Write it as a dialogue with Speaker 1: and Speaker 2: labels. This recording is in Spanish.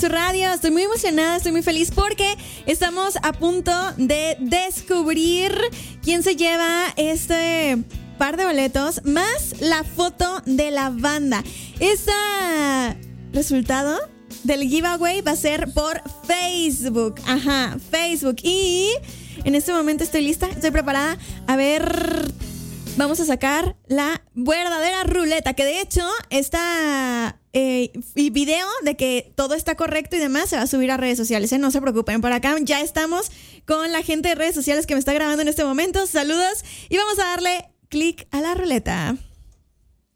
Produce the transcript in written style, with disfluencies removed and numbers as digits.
Speaker 1: tu radio. Estoy muy emocionada, estoy muy feliz porque estamos a punto de descubrir quién se lleva este par de boletos más la foto de la banda. Este resultado del giveaway va a ser por Facebook. Ajá, Facebook. Y en este momento estoy lista, estoy preparada. A ver, vamos a sacar la verdadera ruleta, que de hecho esta video de que todo está correcto y demás se va a subir a redes sociales, no se preocupen. Por acá ya estamos con la gente de redes sociales que me está grabando en este momento. Saludos y vamos a darle clic a la ruleta.